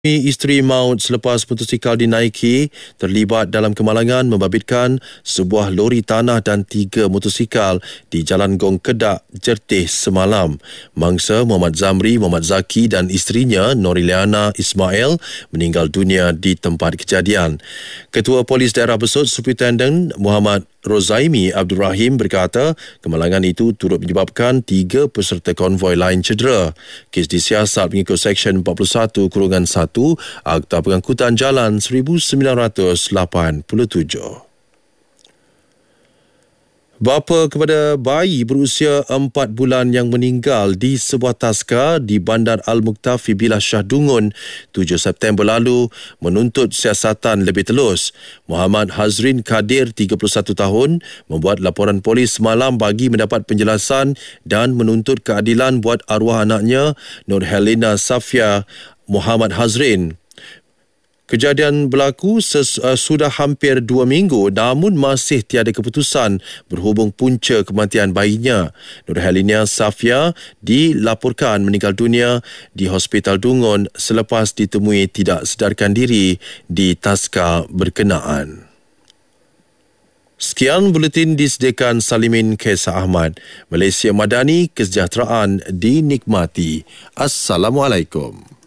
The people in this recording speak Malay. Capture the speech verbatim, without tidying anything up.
Isteri maut selepas motosikal dinaiki terlibat dalam kemalangan membabitkan sebuah lori tanah dan tiga motosikal di Jalan Gong Kedak, Jertih semalam. Mangsa Muhammad Zamri, Muhammad Zaki dan isterinya Noriliana Ismail meninggal dunia di tempat kejadian. Ketua Polis Daerah Besut Superintendent Muhammad Rozaimi Abdul Rahim berkata kemalangan itu turut menyebabkan tiga peserta konvoi lain cedera. Kes disiasat mengikut Seksyen empat puluh satu satu Akta Pengangkutan Jalan seribu sembilan ratus lapan puluh tujuh. Bapa kepada bayi berusia empat bulan yang meninggal di sebuah taska di Bandar Al-Muktafi Bilah Shah Dungun tujuh September lalu menuntut siasatan lebih telus. Muhammad Hazrin Kadir, tiga puluh satu tahun, membuat laporan polis semalam bagi mendapat penjelasan dan menuntut keadilan buat arwah anaknya Nur Helena Safia Muhammad Hazrin. Kejadian berlaku ses, uh, sudah hampir dua minggu namun masih tiada keputusan berhubung punca kematian bayinya. Nur Helena Safia dilaporkan meninggal dunia di Hospital Dungun selepas ditemui tidak sedarkan diri di taska berkenaan. Sekian buletin disediakan Salimin Kaisar Ahmad. Malaysia Madani, kesejahteraan dinikmati. Assalamualaikum.